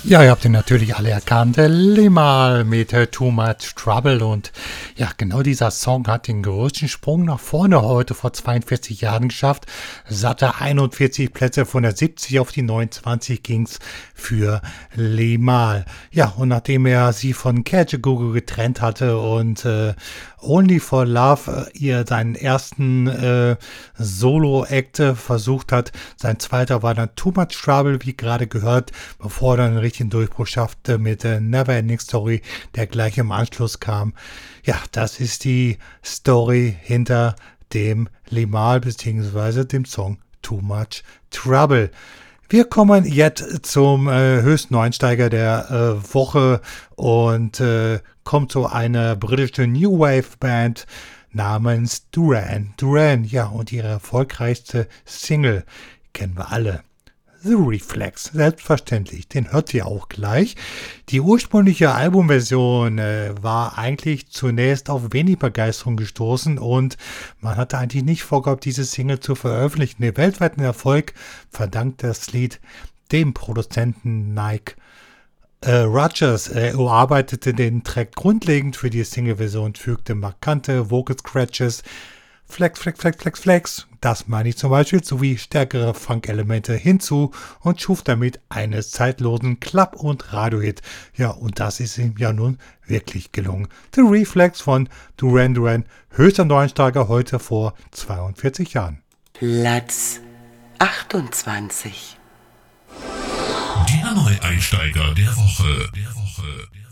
Ja, ihr habt ihn natürlich alle erkannt. Limahl mit Too Much Trouble. Und ja, genau dieser Song hat den größten Sprung nach vorne heute vor 42 Jahren geschafft. Satte 41 Plätze, von der 70 auf die 29 ging's für Limahl. Ja, und nachdem er sie von Kajagoogoo getrennt hatte und Only for Love ihr seinen ersten Solo-Act versucht hat. Sein zweiter war dann Too Much Trouble, wie gerade gehört, bevor er dann einen richtigen Durchbruch schaffte mit Neverending Story, der gleich im Anschluss kam. Ja, das ist die Story hinter dem Limahl bzw. dem Song Too Much Trouble. Wir kommen jetzt zum höchsten Einsteiger der Woche und kommt zu einer britischen New Wave Band namens Duran Duran. Ja, und ihre erfolgreichste Single kennen wir alle. The Reflex, selbstverständlich, den hört ihr auch gleich. Die ursprüngliche Albumversion war eigentlich zunächst auf wenig Begeisterung gestoßen und man hatte eigentlich nicht vorgehabt, diese Single zu veröffentlichen. Den weltweiten Erfolg verdankt das Lied dem Produzenten Nike Rodgers. Überarbeitete den Track grundlegend für die Single-Version, fügte markante Vocal Scratches, Flex, Flex, Flex, Flex, Flex, das meine ich zum Beispiel, sowie stärkere Funk-Elemente hinzu und schuf damit einen zeitlosen Club- und Radiohit. Ja, und das ist ihm ja nun wirklich gelungen. The Reflex von Duran Duran, höchster Neueinsteiger heute vor 42 Jahren. Platz 28. Der Neueinsteiger der Woche.